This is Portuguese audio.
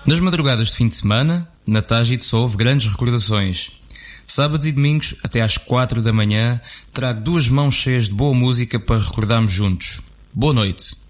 Nas madrugadas de fim de semana, na Tágide só houve grandes recordações. Sábados e domingos, até às 4 da manhã, trago 2 mãos cheias de boa música para recordarmos juntos. Boa noite.